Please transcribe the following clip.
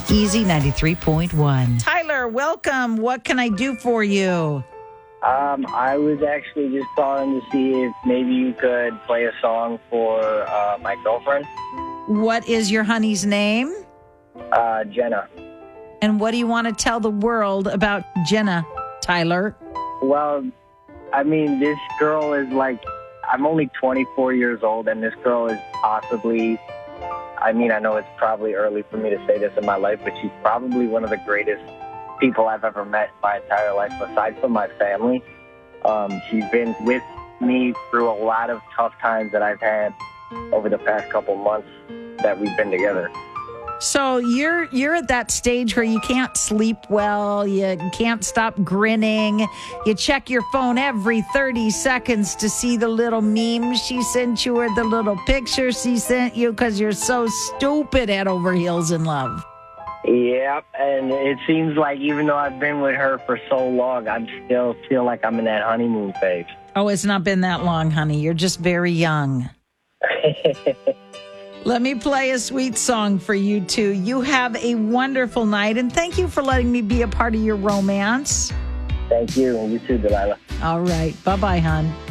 Easy 93.1. Tyler, welcome. What can I do for you? I was actually just calling to see if maybe you could play a song for my girlfriend, What is your honey's name? Jenna. And what do you want to tell the world about Jenna, Tyler? Well, I mean, this girl is like, I'm only 24 years old, and this girl is possibly, I mean, I know it's probably early for me to say this in my life, but she's probably one of the greatest people I've ever met in my entire life, aside from my family. She's been with me through a lot of tough times that I've had over the past couple months that we've been together. So you're at that stage where you can't sleep well, you can't stop grinning. You check your phone every 30 seconds to see the little memes she sent you or the little pictures she sent you because you're so stupid head over heels in love. Yep, and it seems like even though I've been with her for so long, I still feel like I'm in that honeymoon phase. Oh, it's not been that long, honey. You're just very young. Let me play a sweet song for you two. You have a wonderful night, and thank you for letting me be a part of your romance. Thank you, and you too, Delilah. All right. Bye-bye, hon.